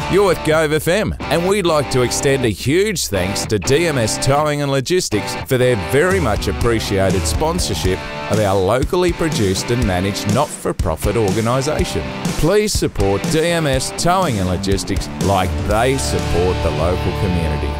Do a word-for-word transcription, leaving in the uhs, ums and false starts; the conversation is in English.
You're with Gove F M, and we'd like to extend a huge thanks to D M S Towing and Logistics for their very much appreciated sponsorship of our locally produced and managed not-for-profit organisation. Please support D M S Towing and Logistics like they support the local community.